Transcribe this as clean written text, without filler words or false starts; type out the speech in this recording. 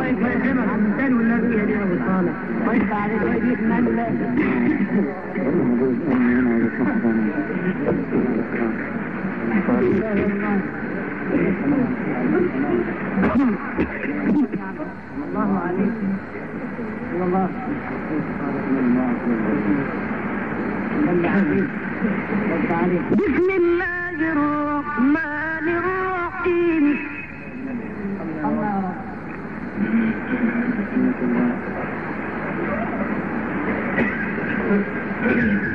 الله يكرمك عم تاني والنبي يا دي ابو صالح وانت عليك ويجيك من الله عليك والله بسم الله الرحمن الرحيم الله